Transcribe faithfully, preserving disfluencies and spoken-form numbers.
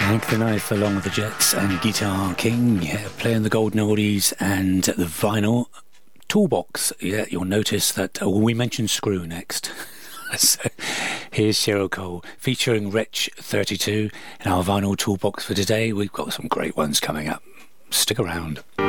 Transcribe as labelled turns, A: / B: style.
A: Hank the Knife along with the Jets and Guitar King, yeah, playing the golden oldies and the vinyl toolbox. Yeah, you'll notice that oh, we mentioned Screw next. So here's Cheryl Cole featuring Wretch thirty-two in our vinyl toolbox for today. We've got some great ones coming up. Stick around.